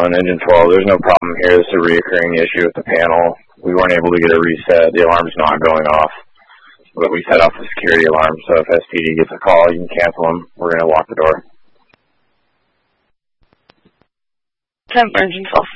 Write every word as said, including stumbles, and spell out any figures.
on engine twelve. There's no problem here. This is a reoccurring issue with the panel. We weren't able to get a reset. The alarm's not going off. But we set off the security alarm, so if S P D gets a call, you can cancel them. We're going to lock the door. ten for engine twelve.